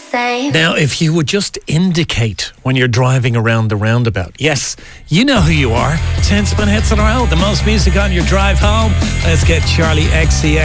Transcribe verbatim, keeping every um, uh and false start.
same. Now, if you would just indicate when you're driving around the roundabout. Yes, you know who you are. ten spin hits in a row. The most music on your drive home. Let's get Charlie X C X.